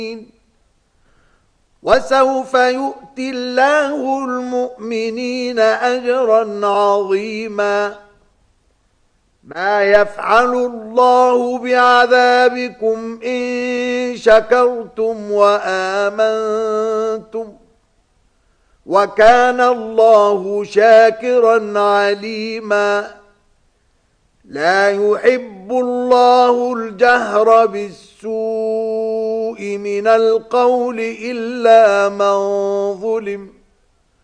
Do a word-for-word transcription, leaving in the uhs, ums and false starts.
وسوف يؤتي الله المؤمنين أجرا عظيما ما يفعل الله بعذابكم إن شكرتم وآمنتم وكان الله شاكرا عليما لا يحب الله الجهر بالسوء من القول إلا من ظلم